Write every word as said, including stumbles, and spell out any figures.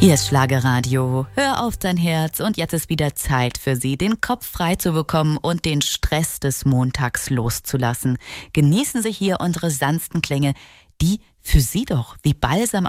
Hier ist Schlagerradio. Hör auf dein Herz und jetzt ist wieder Zeit für Sie, den Kopf frei zu bekommen und den Stress des Montags loszulassen. Genießen Sie hier unsere sanften Klänge, die für Sie doch wie Balsam